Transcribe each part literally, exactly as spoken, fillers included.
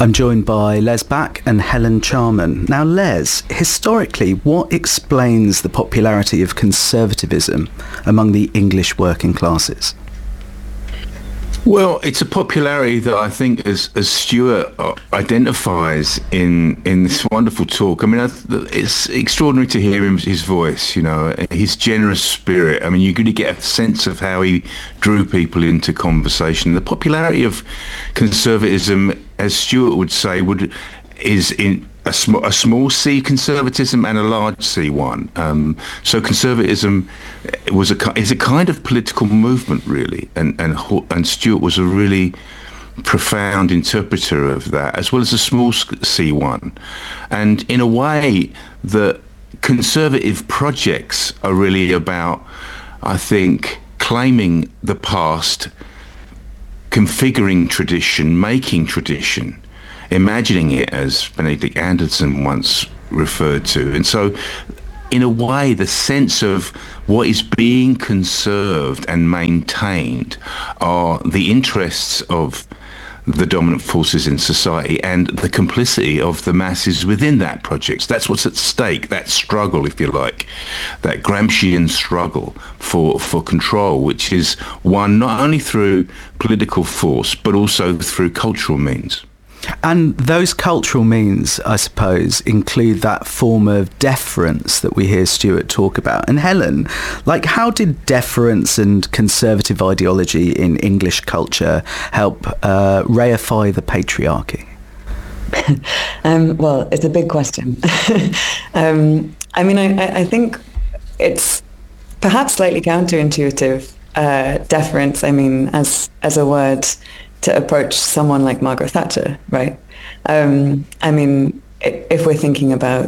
I'm joined by Les Back and Helen Charman. Now, Les, historically, what explains the popularity of conservatism among the English working classes? Well, it's a popularity that I think, as, as Stuart identifies in in this wonderful talk. I mean, it's extraordinary to hear him, his voice, you know, his generous spirit. I mean, you're going to get a sense of how he drew people into conversation. The popularity of conservatism, as Stuart would say, would is in a, sm- a small c conservatism and a large c one. Um, so conservatism was a is a kind of political movement, really, and and and Stuart was a really profound interpreter of that, as well as a small c one. And in a way, the conservative projects are really about, I think, claiming the past, configuring tradition, making tradition, imagining it, as Benedict Anderson once referred to. And so, in a way, the sense of what is being conserved and maintained are the interests of the dominant forces in society and the complicity of the masses within that project. That's what's at stake, that struggle, if you like, that Gramscian struggle for, for control, which is won not only through political force, but also through cultural means. And those cultural means, I suppose, include that form of deference that we hear Stuart talk about. And Helen, like, how did deference and conservative ideology in English culture help uh, reify the patriarchy? um, well, it's a big question. um, I mean, I, I think it's perhaps slightly counterintuitive, uh, deference, I mean, as as a word to approach someone like Margaret Thatcher, right? Um, I mean, if we're thinking about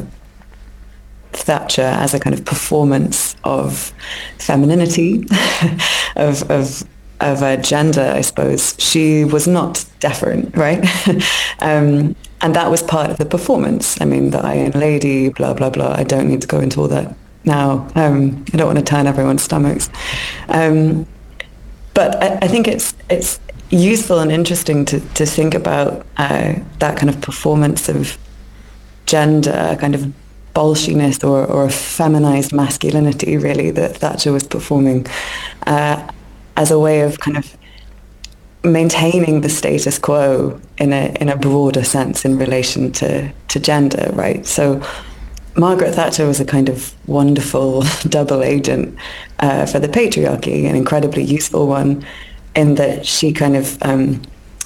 Thatcher as a kind of performance of femininity, of of of a gender, I suppose, she was not deferent, right? um, and that was part of the performance. I mean, the Iron Lady, blah, blah, blah. I don't need to go into all that now. Um, I don't want to turn everyone's stomachs. Um, but I, I think it's it's useful and interesting to, to think about uh, that kind of performance of gender, kind of bolshiness or, or feminized masculinity, really, that Thatcher was performing uh, as a way of kind of maintaining the status quo in a in a broader sense in relation to, to gender, right? So Margaret Thatcher was a kind of wonderful double agent uh, for the patriarchy, an incredibly useful one, in that she kind of, um,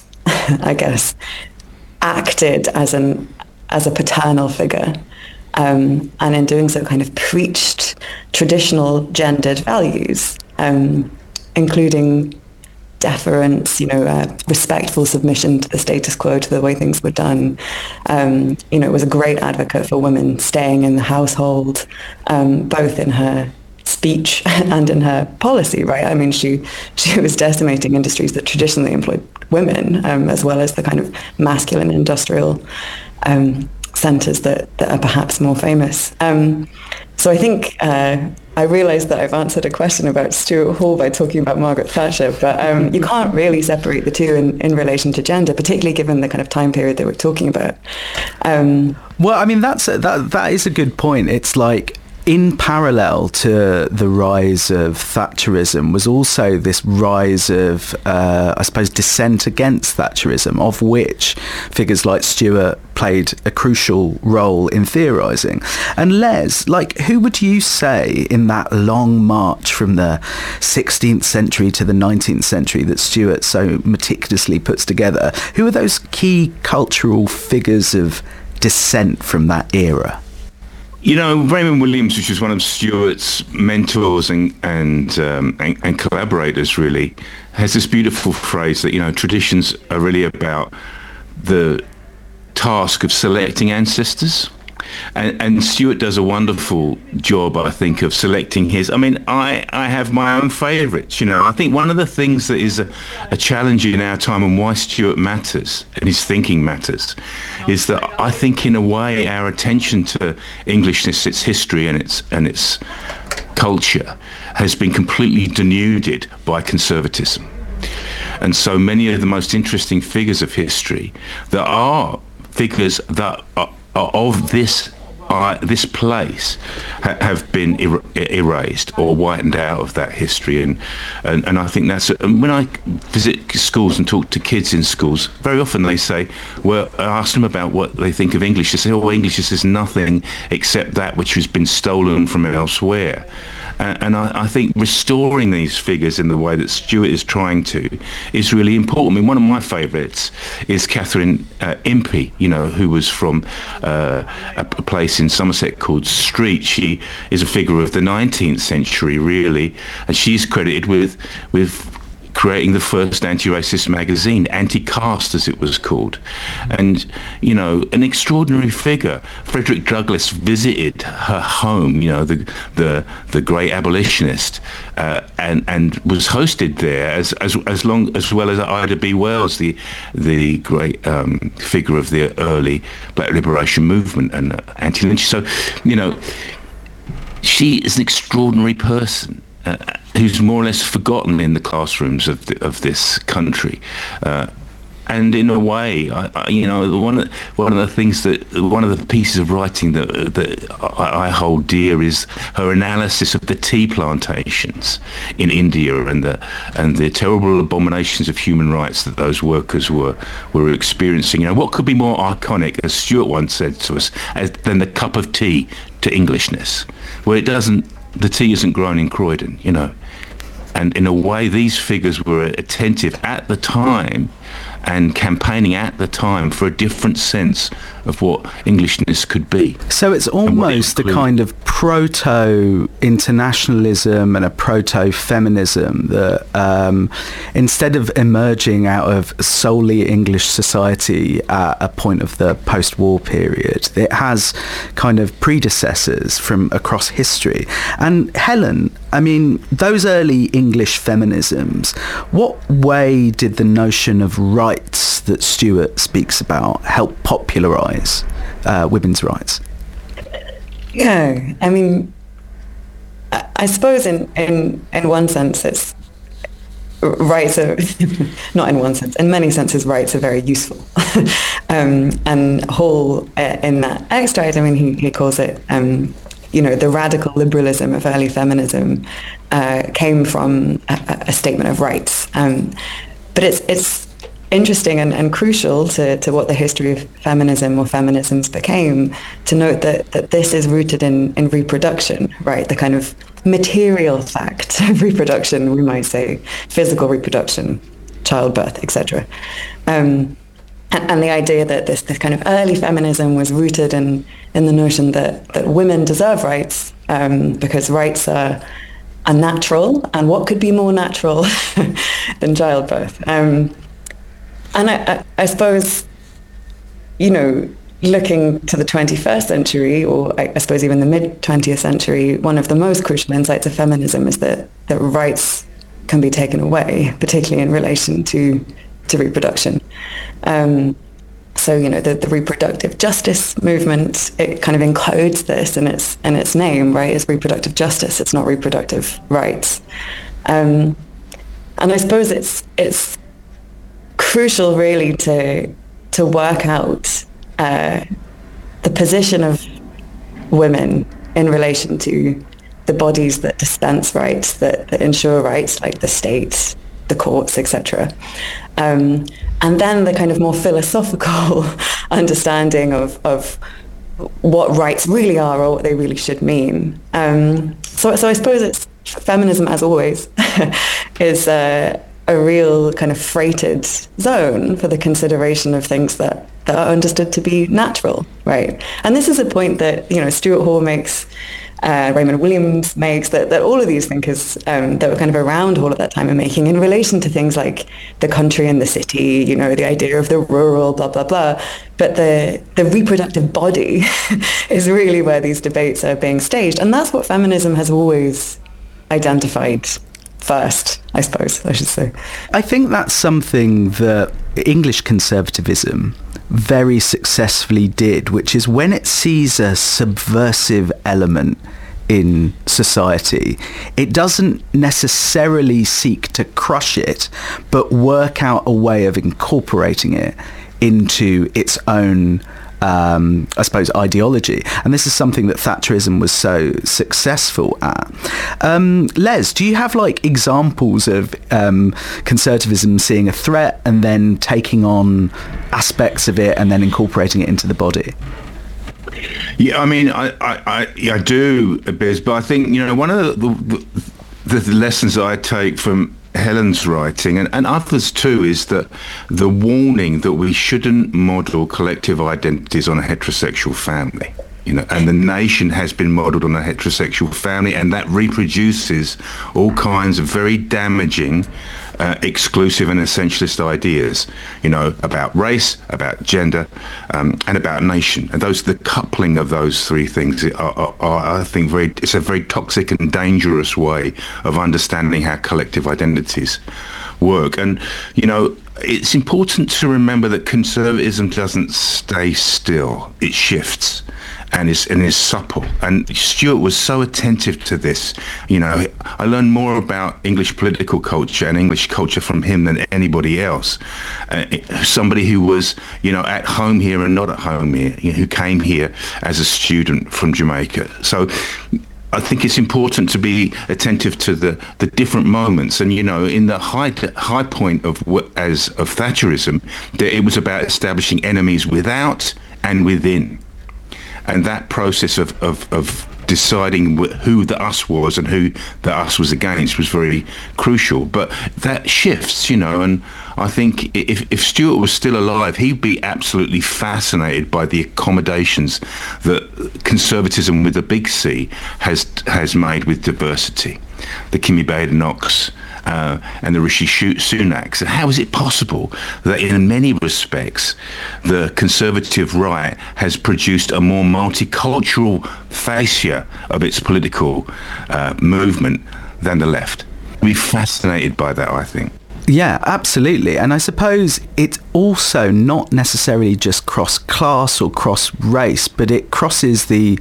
I guess, acted as an as a paternal figure, um, and in doing so, kind of preached traditional gendered values, um, including deference, you know, uh, respectful submission to the status quo, to the way things were done. Um, you know, was a great advocate for women staying in the household, um, both in her speech and in her policy, right? I mean, she she was decimating industries that traditionally employed women, um, as well as the kind of masculine industrial um, centres that, that are perhaps more famous. Um, so I think uh, I realise that I've answered a question about Stuart Hall by talking about Margaret Thatcher, but um, you can't really separate the two in, in relation to gender, particularly given the kind of time period that we're talking about. Um, well, I mean, that's a, that that is a good point. It's like, in parallel to the rise of Thatcherism was also this rise of, uh, I suppose, dissent against Thatcherism, of which figures like Stuart played a crucial role in theorising. And Les, like, who would you say in that long march from the sixteenth century to the nineteenth century that Stuart so meticulously puts together, who are those key cultural figures of dissent from that era? You know, Raymond Williams, which was one of Stuart's mentors and and, um, and and collaborators, really, has this beautiful phrase that, you know, traditions are really about the task of selecting ancestors. And, and Stuart does a wonderful job, I think, of selecting his. I mean, I, I have my own favourites, you know. I think one of the things that is a, a challenge in our time, and why Stuart matters and his thinking matters, is that I think, in a way, our attention to Englishness, its history and its and its culture, has been completely denuded by conservatism. And so many of the most interesting figures of history that are figures that are, are of this Uh, this place ha- have been er- erased or whitened out of that history, and and, and I think that's and when I visit schools and talk to kids in schools, very often they say, well, I ask them about what they think of English. They say, oh, English is nothing except that which has been stolen from elsewhere. Uh, and I, I think restoring these figures in the way that Stuart is trying to is really important. I mean, one of my favourites is Catherine uh, Impey, you know, who was from uh, a, a place in Somerset called Street. She is a figure of the nineteenth century, really, and she's credited with with creating the first anti-racist magazine, Anti-Caste as it was called. And, you know, an extraordinary figure. Frederick Douglass visited her home, you know, the the, the great abolitionist, uh, and and was hosted there as as as long as well as Ida B. Wells, the the great um, figure of the early Black liberation movement and uh, anti-lynching. So, you know, she is an extraordinary person. Uh, who's more or less forgotten in the classrooms of the, of this country, uh, and in a way, I, I, you know, one of one of the things that one of the pieces of writing that that I, I hold dear is her analysis of the tea plantations in India and the and the terrible abominations of human rights that those workers were were experiencing. You know, what could be more iconic, as Stuart once said to us, as, than the cup of tea to Englishness, where it doesn't. The tea isn't grown in Croydon, you know. And in a way, these figures were attentive at the time and campaigning at the time for a different sense of what Englishness could be. So it's almost it a kind of proto-internationalism and a proto-feminism that um, instead of emerging out of solely English society at a point of the post-war period, it has kind of predecessors from across history. And Helen, I mean, those early English feminisms, what way did the notion of rights that Stuart speaks about help popularise uh, women's rights? Yeah, I mean, I, I suppose in, in, in one sense it's rights are, not in one sense, in many senses rights are very useful. um, and Hall, uh, in that extract, I mean, he, he calls it, um, you know, the radical liberalism of early feminism uh, came from a, a statement of rights. Um, but it's it's interesting and, and crucial to, to what the history of feminism or feminisms became, to note that, that this is rooted in, in reproduction, right? The kind of material fact of reproduction, we might say, physical reproduction, childbirth, et cetera. Um, and, and the idea that this, this kind of early feminism was rooted in, in the notion that, that women deserve rights um, because rights are, are natural, and what could be more natural than childbirth? Um, And I, I, I suppose, you know, looking to the twenty-first century, or I, I suppose even the mid-twentieth century, one of the most crucial insights of feminism is that, that rights can be taken away, particularly in relation to, to reproduction. Um, so, you know, the, the reproductive justice movement, it kind of encodes this in its, in its name, right? It's reproductive justice, it's not reproductive rights. Um, and I suppose it's it's crucial really to to work out uh, the position of women in relation to the bodies that dispense rights, that, that ensure rights, like the state, the courts, et cetera. Um, and then the kind of more philosophical understanding of, of what rights really are or what they really should mean. Um, so, so I suppose it's feminism, as always, is uh, a real kind of freighted zone for the consideration of things that, that are understood to be natural, right? And this is a point that, you know, Stuart Hall makes, uh, Raymond Williams makes, that, that all of these thinkers um, that were kind of around Hall at that time are making in relation to things like the country and the city, you know, the idea of the rural, blah, blah, blah. But the, the reproductive body is really where these debates are being staged. And that's what feminism has always identified first, I suppose, I should say. I think that's something that English conservatism very successfully did, which is when it sees a subversive element in society, it doesn't necessarily seek to crush it, but work out a way of incorporating it into its own, um, I suppose, ideology. And this is something that Thatcherism was so successful at. Um, Les, do you have like examples of um, conservatism seeing a threat and then taking on aspects of it and then incorporating it into the body? Yeah, I mean, I, I, I, I do, Biz, but I think, you know, one of the, the, the lessons I take from Helen's writing, and, and others too, is that the warning that we shouldn't model collective identities on a heterosexual family. You know, and the nation has been modelled on a heterosexual family, and that reproduces all kinds of very damaging, uh, exclusive and essentialist ideas, you know, about race, about gender, um, and about nation. And those, the coupling of those three things are, are, are, I think, very, it's a very toxic and dangerous way of understanding how collective identities work. And, you know, it's important to remember that conservatism doesn't stay still, it shifts. And is and is supple. And Stuart was so attentive to this. You know, I learned more about English political culture and English culture from him than anybody else. Uh, somebody who was, you know, at home here and not at home here, you know, who came here as a student from Jamaica. So I think it's important to be attentive to the, the different moments. And, you know, in the high high point of as of Thatcherism, it was about establishing enemies without and within. And that process of, of, of deciding wh- who the us was and who the us was against was very crucial. But that shifts, you know, and I think if, if Stuart was still alive, he'd be absolutely fascinated by the accommodations that conservatism with a big C has has made with diversity. The Kimi Badenochs, Uh, and the Rishi Sunaks. How is it possible that in many respects the conservative right has produced a more multicultural fascia of its political uh, movement than the left? We're fascinated by that, I think. Yeah, absolutely. And I suppose it's also not necessarily just cross-class or cross-race, but it crosses the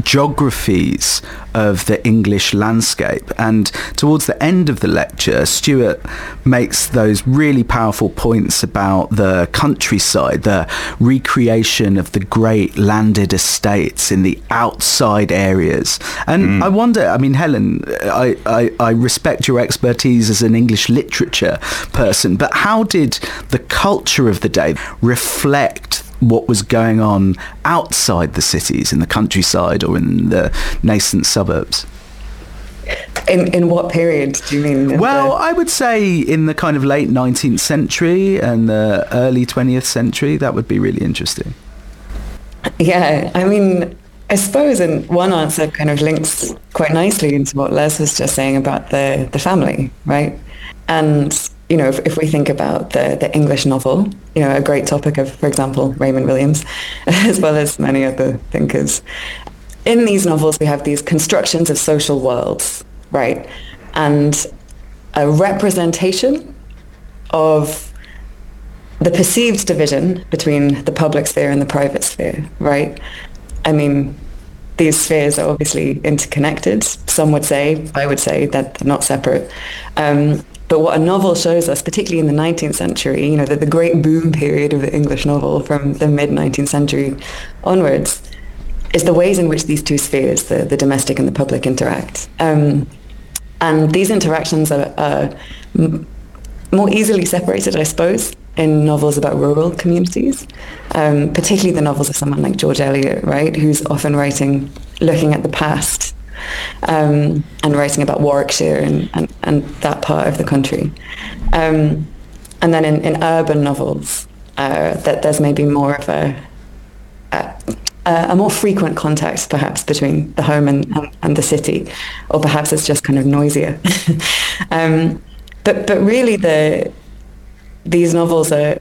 geographies of the English landscape. And towards the end of the lecture, Stuart makes those really powerful points about the countryside, the recreation of the great landed estates in the outside areas. And mm. I wonder, I mean, Helen, I, I, I respect your expertise as an English literature person, but how did the culture of the day reflect what was going on outside the cities, in the countryside or in the nascent suburbs? In in what period do you mean? Well, the... I would say in the kind of late nineteenth century and the early twentieth century. That would be really interesting. Yeah, I mean, I suppose in one answer kind of links quite nicely into what Les was just saying about the, the family, right? And you know, if, if we think about the, the English novel, you know, a great topic of, for example, Raymond Williams, as well as many other thinkers, in these novels we have these constructions of social worlds, right? And a representation of the perceived division between the public sphere and the private sphere, right? I mean, these spheres are obviously interconnected. Some would say, I would say that they're not separate. Um, But what a novel shows us, particularly in the nineteenth century, you know, the, the great boom period of the English novel from the mid-nineteenth century onwards, is the ways in which these two spheres, the, the domestic and the public, interact. Um, and these interactions are, are m- more easily separated, I suppose, in novels about rural communities, um, particularly the novels of someone like George Eliot, right, who's often writing, looking at the past, Um, and writing about Warwickshire and, and, and that part of the country. Um, and then in, in urban novels, uh, that there's maybe more of a, a, a more frequent contact perhaps between the home and, and, and the city, or perhaps it's just kind of noisier. um, but but really the these novels are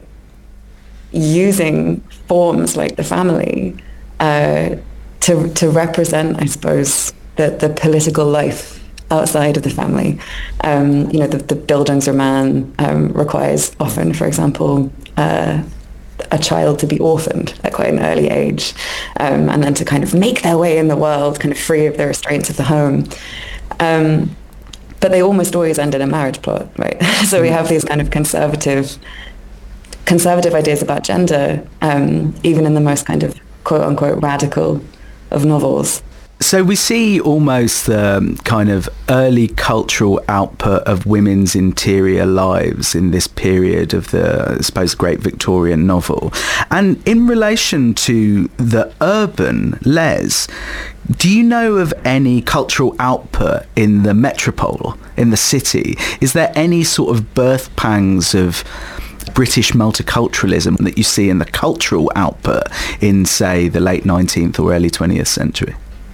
using forms like the family uh, to to represent, I suppose, The, the political life outside of the family. Um, you know, the, the Bildungsroman um, requires often, for example, uh, a child to be orphaned at quite an early age, um, and then to kind of make their way in the world, kind of free of the restraints of the home. Um, but they almost always end in a marriage plot, right? So we have these kind of conservative, conservative ideas about gender, um, even in the most kind of quote unquote radical of novels. So we see almost the um, kind of early cultural output of women's interior lives in this period of the, I suppose, great Victorian novel. And in relation to the urban, Les, do you know of any cultural output in the metropole, in the city? Is there any sort of birth pangs of British multiculturalism that you see in the cultural output in, say, the late nineteenth or early twentieth century?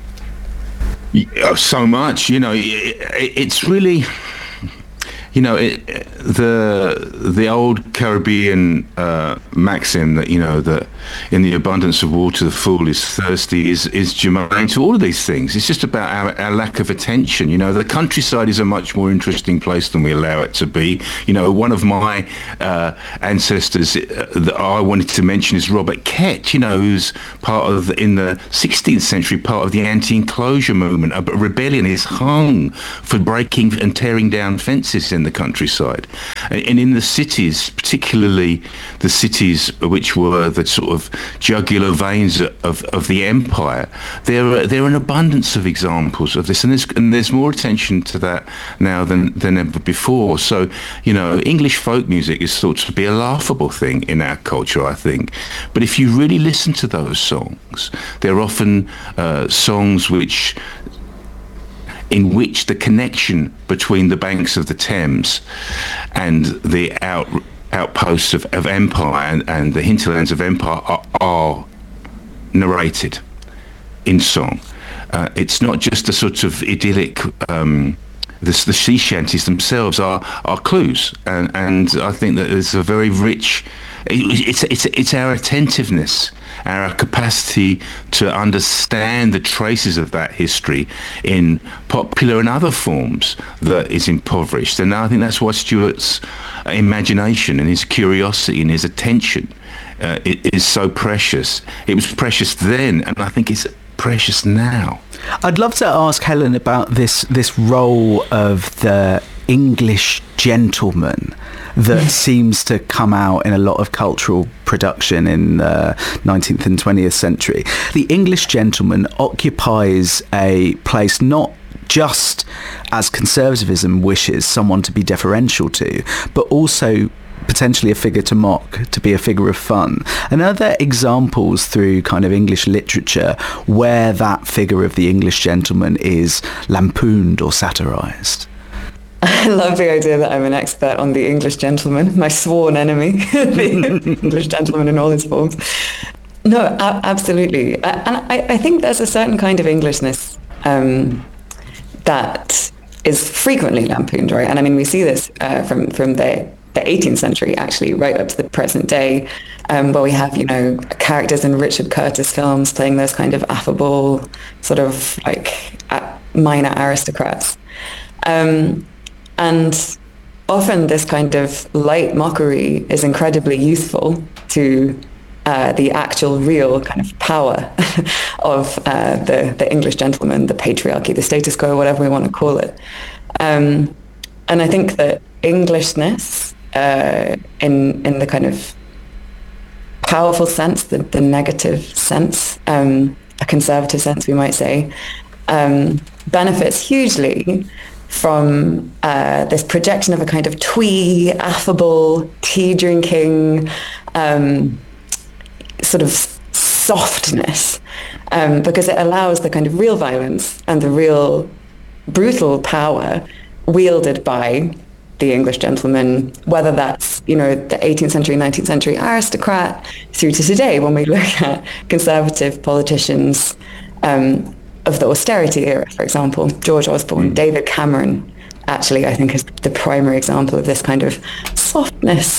So much, you know, it, it's really, you know, it, the the old Caribbean uh, maxim that, you know, that in the abundance of water the fool is thirsty is, is germane to all of these things. It's just about our, our lack of attention. You know, the countryside is a much more interesting place than we allow it to be. You know, one of my uh, ancestors uh, that I wanted to mention is Robert Kett, you know, who's part of, the, in the sixteenth century, part of the anti-enclosure movement. A rebellion is hung for breaking and tearing down fences in the countryside. And, and in the cities, particularly the cities which were the sort of jugular veins of, of the empire, there are, there are an abundance of examples of this, and there's, and there's more attention to that now than, than ever before. So, you know, English folk music is thought to be a laughable thing in our culture, I think. But if you really listen to those songs, they're often uh, songs which in which the connection between the banks of the Thames and the out, outposts of, of empire and, and the hinterlands of empire are, are narrated in song. Uh, it's not just a sort of idyllic, um, the, the sea shanties themselves are, are clues. And, and I think that there's a very rich, it, it's, it's, it's our attentiveness, our capacity to understand the traces of that history in popular and other forms that is impoverished. And I think that's why Stuart's imagination and his curiosity and his attention uh, is so precious. It was precious then, and I think it's precious now. I'd love to ask Helen about this this role of the English gentleman that seems to come out in a lot of cultural production in the nineteenth and twentieth century. The English gentleman occupies a place not just as conservatism wishes someone to be deferential to, but also potentially a figure to mock, to be a figure of fun. And are there examples through kind of English literature where that figure of the English gentleman is lampooned or satirised? I love the idea that I'm an expert on the English gentleman, my sworn enemy, the English gentleman in all its forms. No, a- absolutely. And I, I think there's a certain kind of Englishness um, that is frequently lampooned, right? And I mean, we see this uh, from, from the, the eighteenth century, actually, right up to the present day, um, where we have, you know, characters in Richard Curtis films playing those kind of affable, sort of like uh, minor aristocrats. Um, And often this kind of light mockery is incredibly useful to uh, the actual real kind of power of uh, the, the English gentleman, the patriarchy, the status quo, whatever we want to call it. Um, and I think that Englishness uh, in, in the kind of powerful sense, the, the negative sense, um, a conservative sense, we might say, um, benefits hugely from uh, this projection of a kind of twee, affable, tea-drinking, um, sort of softness, um, because it allows the kind of real violence and the real brutal power wielded by the English gentleman, whether that's, you know, the eighteenth century, nineteenth century aristocrat, through to today when we look at conservative politicians, um, of the austerity era, for example, George Osborne, mm. David Cameron, actually, I think is the primary example of this kind of softness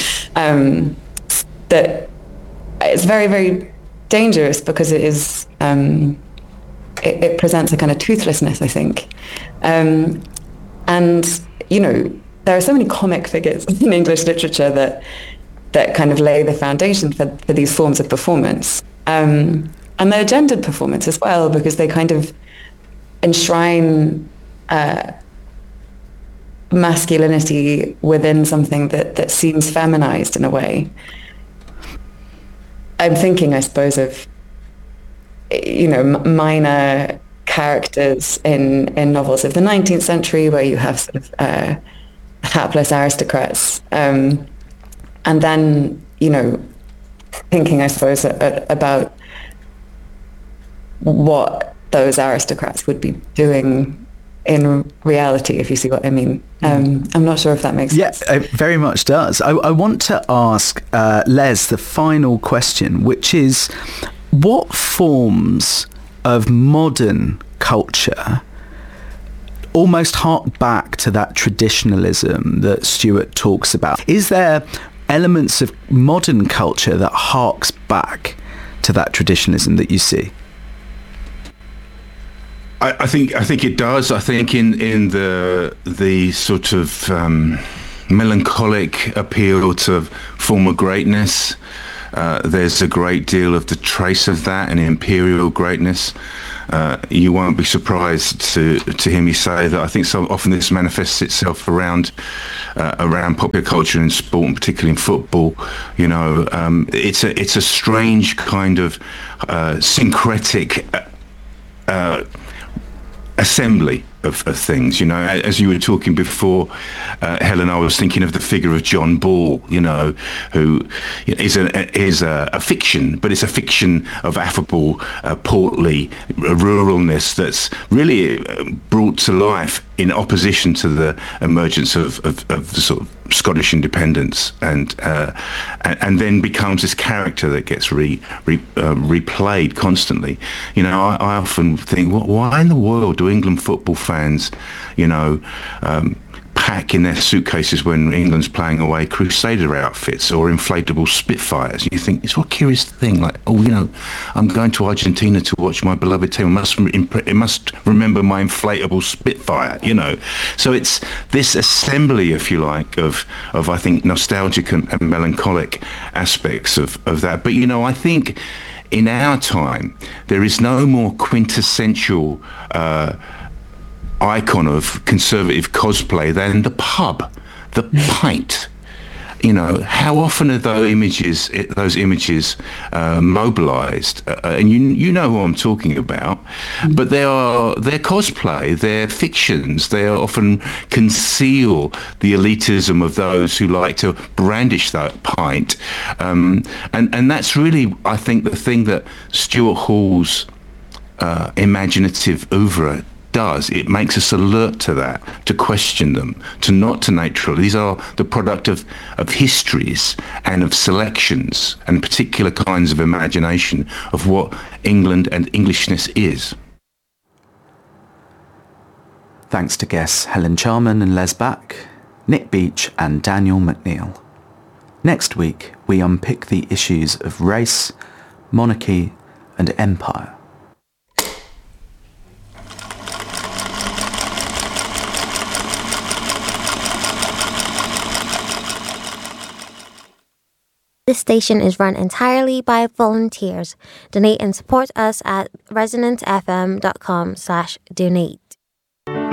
um, that is very, very dangerous because it is, um, it, it presents a kind of toothlessness, I think. Um, and, you know, there are so many comic figures in English literature that that kind of lay the foundation for, for these forms of performance. Um, and they're gendered performance as well, because they kind of enshrine uh, masculinity within something that, that seems feminized in a way. I'm thinking, I suppose, of, you know, m- minor characters in, in novels of the nineteenth century, where you have sort of uh, hapless aristocrats. Um, and then, you know, thinking, I suppose, a, a, about what those aristocrats would be doing in reality, if you see what I mean. Um, I'm not sure if that makes yeah, sense. Yeah, it very much does. I, I want to ask uh, Les the final question, which is, what forms of modern culture almost hark back to that traditionalism that Stuart talks about? Is there elements of modern culture that harks back to that traditionalism that you see? I, I think I think it does. I think in, in the the sort of um, melancholic appeal to former greatness, uh, there's a great deal of the trace of that in imperial greatness. Uh, you won't be surprised to to hear me say that I think so often this manifests itself around uh, around popular culture and sport, and particularly in football. You know, um, it's a it's a strange kind of uh, syncretic Uh, assembly of, of things, you know. As you were talking before, uh, Helen, I was thinking of the figure of John Ball, you know, who is a is a, a fiction, but it's a fiction of affable, uh, portly ruralness that's really brought to life in opposition to the emergence of, of, of the sort of Scottish independence, and uh, and, and then becomes this character that gets re, re uh, replayed constantly. You know, I, I often think, well, why in the world do England football fans, you know, um, pack in their suitcases when England's playing away Crusader outfits or inflatable Spitfires? You think, it's what a curious thing, like, oh, you know, I'm going to Argentina to watch my beloved team. I must, it must remember my inflatable Spitfire, you know. So it's this assembly, if you like, of, of I think, nostalgic and, and melancholic aspects of, of that. But, you know, I think in our time, there is no more quintessential uh, icon of conservative cosplay than the pub, the pint. You know, how often are those images, those images uh, mobilised? Uh, and you you know who I'm talking about. But they are they're cosplay, they're fictions. They often conceal the elitism of those who like to brandish that pint. Um, and and that's really, I think, the thing that Stuart Hall's uh, imaginative oeuvre does. It makes us alert to that, to question them, to not to naturalize. These are the product of, of histories and of selections and particular kinds of imagination of what England and Englishness is. Thanks to guests Helen Charman and Les Back, Nick Beach and Daniel McNeil. Next week, we unpick the issues of race, monarchy and empire. This station is run entirely by volunteers. Donate and support us at resonance f m dot com slash donate.